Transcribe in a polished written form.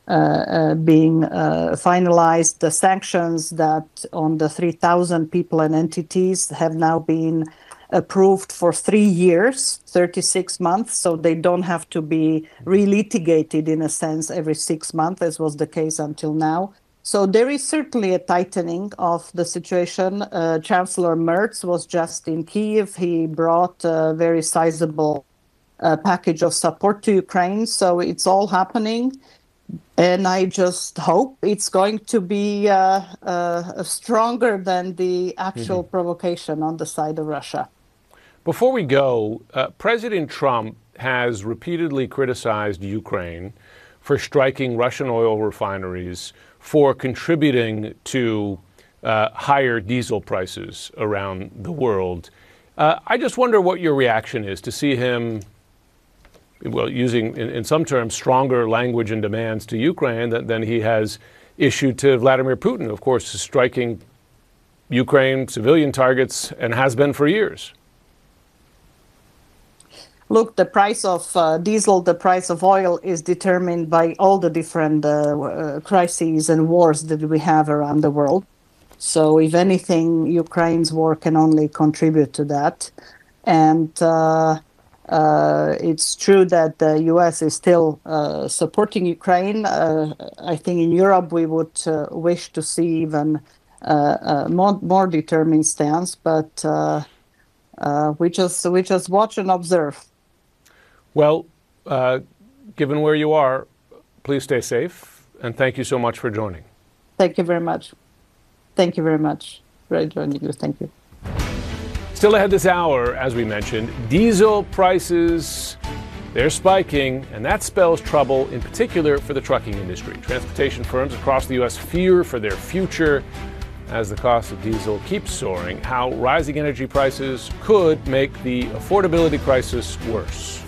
being finalized. The sanctions that on the 3,000 people and entities have now been approved for 3 years, 36 months, so they don't have to be relitigated in a sense every 6 months, as was the case until now. So there is certainly a tightening of the situation. Chancellor Merz was just in Kyiv. He brought a very sizable package of support to Ukraine. So it's all happening. And I just hope it's going to be stronger than the actual provocation on the side of Russia. Before we go, President Trump has repeatedly criticized Ukraine for striking Russian oil refineries, for contributing to higher diesel prices around the world. I just wonder what your reaction is to see him, well, using, in some terms, stronger language and demands to Ukraine than he has issued to Vladimir Putin, of course, striking Ukraine civilian targets and has been for years. Look, the price of diesel, the price of oil is determined by all the different crises and wars that we have around the world. So if anything, Ukraine's war can only contribute to that. And it's true that the U.S. is still supporting Ukraine. I think in Europe we would wish to see even more determined stance, but we just watch and observe. Well, given where you are, please stay safe, and thank you so much for joining. Thank you very much. Thank you very much for joining you. Thank you. Still ahead this hour, as we mentioned, diesel prices, they're spiking, and that spells trouble in particular for the trucking industry. Transportation firms across the U.S. fear for their future as the cost of diesel keeps soaring. How rising energy prices could make the affordability crisis worse.